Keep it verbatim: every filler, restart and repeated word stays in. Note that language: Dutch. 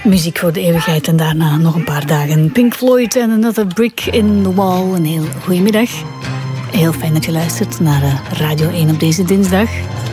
Muziek voor de eeuwigheid en daarna nog een paar dagen Pink Floyd en Another Brick in the Wall. Een heel goedemiddag. Heel fijn dat je luistert naar Radio één op deze dinsdag.